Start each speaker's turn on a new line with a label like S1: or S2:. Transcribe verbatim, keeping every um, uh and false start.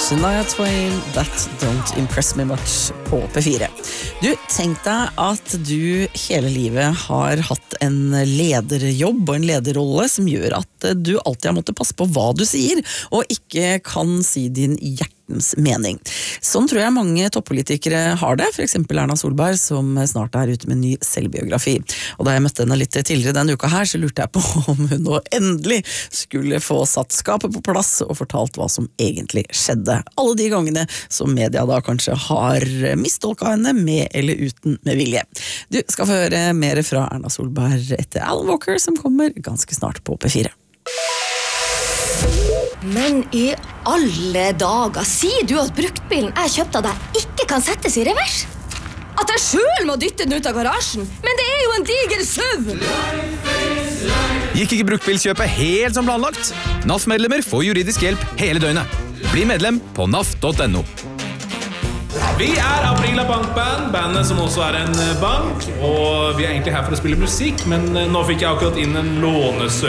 S1: Shania Twain, That Don't Impress Me Much på P fire. Du, tenk deg at du hele livet har hatt en lederjobb og en lederrolle som gjør at du alltid har måttet passe på hva du sier, og ikke kan si din hjertens mening. Sånn tror jeg mange toppolitikere har det, for eksempel Erna Solberg, som snart er ute med en ny selvbiografi. Og da jeg møtte henne litt tidligere denne uka her, så lurte jeg på om hun nå endelig skulle få satt skapet på plass og fortalt hva som egentlig skjedde. Alle de gangene som media da kanskje har mistolka henne med eller uten med vilje. Du skal få høre mer fra Erna Solberg etter Alan Walker, som kommer ganske snart på P fire.
S2: Men i alle dager, sier du at bruktbilen jeg kjøpte av deg ikke kan settes i revers? At jeg selv må dytte den ut av garasjen? Men det er jo en diger SUV!
S3: Gikk ikke bruktbilkjøpet helt som planlagt? N A F-medlemmer får juridisk hjelp hele døgnet. Bli medlem på N A F punktum no.
S4: Vi er Aprila Bankband, bandet som også er en bank, og vi er egentlig her for å spille musikk, men nå fikk jeg akkurat inn en lånesøknad